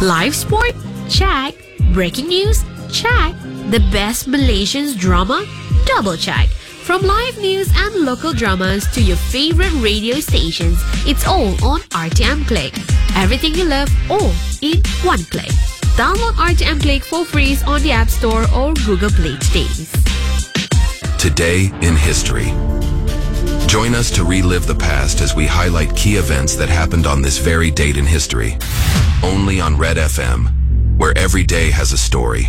Live sport? Check. Breaking news? Check. The best Malaysian drama? Double check. From live news and local dramas to your favorite radio stations, it's all on RTM Click. Everything you love, all in one click. Download RTM Click for free on the App Store or Google Play today. Today in history. Join us to relive the past as we highlight key events that happened on this very date in history. Only on Red FM, where every day has a story.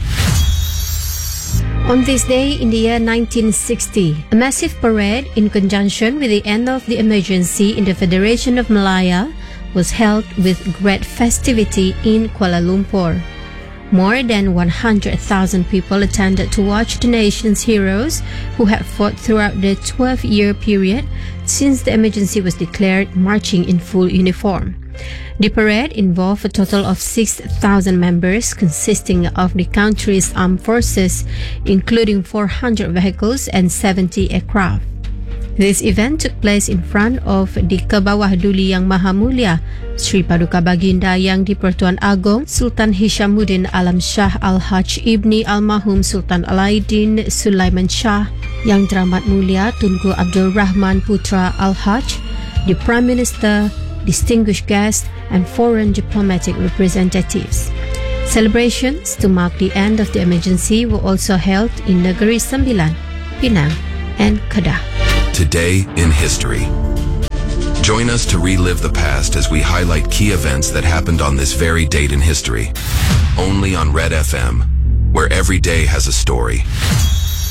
On this day in the year 1960, a massive parade in conjunction with the end of the emergency in the Federation of Malaya was held with great festivity in Kuala Lumpur. More than 100,000 people attended to watch the nation's heroes who had fought throughout the 12-year period since the emergency was declared, marching in full uniform. The parade involved a total of 6,000 members consisting of the country's armed forces, including 400 vehicles and 70 aircraft. This event took place in front of the Kebawah Duli Yang Maha Mulia, Sri Paduka Baginda Yang di-Pertuan Agong Sultan Hishamuddin Alam Shah Al-Hajj Ibni Almarhum Sultan Alauddin Sulaiman Shah, Yang Teramat Mulia Tunku Abdul Rahman Putra Al-Hajj, the Prime Minister, distinguished guests, and foreign diplomatic representatives. Celebrations to mark the end of the emergency were also held in Negeri Sembilan, Penang, and Kedah. Today in history. Join us to relive the past as we highlight key events that happened on this very date in history. Only on Red FM, where every day has a story.